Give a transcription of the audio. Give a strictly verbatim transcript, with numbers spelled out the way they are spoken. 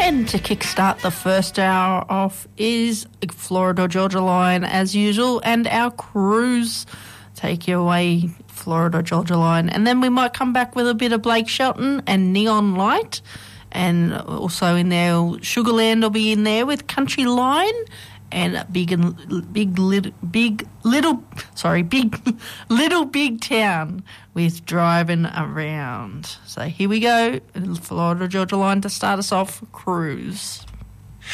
And to kickstart the first hour off is Florida Georgia Line as usual, and our cruise take you away, Florida Georgia Line. And then we might come back with a bit of Blake Shelton and Neon Light. And also in there, Sugarland will be in there with Country Line and Big and Big Little Big Little sorry Big Little Big Town with Driving Around. So here we go, Florida Georgia Line to start us off, cruise.